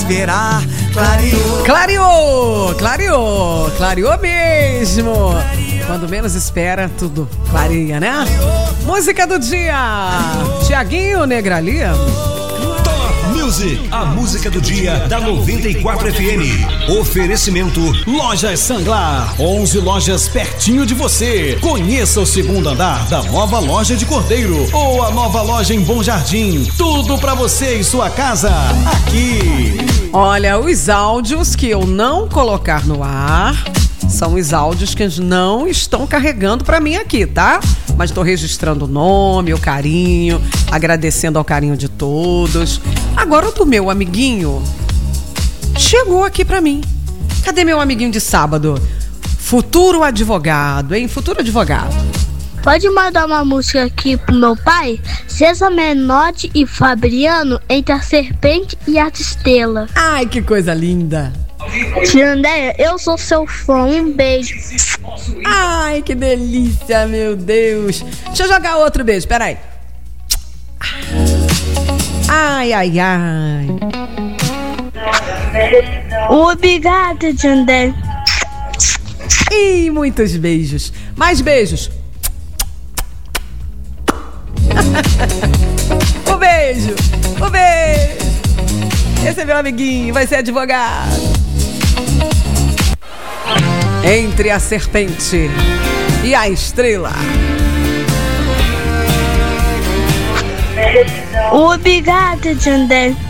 verá. Clareou. Clareou, clareou, clareou mesmo. Quando menos espera, tudo clareia, né? Música do dia, Tiaguinho Negrali. Music, a música do dia da 94 FM. Oferecimento Lojas Sanglar, 11 lojas pertinho de você. Conheça o segundo andar da nova loja de Cordeiro ou a nova loja em Bom Jardim. Tudo pra você e sua casa aqui. Olha, os áudios que eu não colocar no ar são os áudios que não estão carregando pra mim aqui, tá? Mas tô registrando o nome, o carinho, agradecendo ao carinho de todos. Agora o do meu amiguinho chegou aqui pra mim. Cadê meu amiguinho de sábado? Futuro advogado, hein? Futuro advogado. Pode mandar uma música aqui pro meu pai? César Menotti e Fabiano, Entre a Serpente e a Estrela. Ai, que coisa linda. Tia Andréia, eu sou seu fã, um beijo. Ai, que delícia, meu Deus. Deixa eu jogar outro beijo, peraí. Ai, ai, ai. Obrigada, tia Andréia. Ih, muitos beijos. Mais beijos. O beijo. O beijo. Esse é meu amiguinho, vai ser advogado. Entre a Serpente e a Estrela. Obrigada, tia Andréia.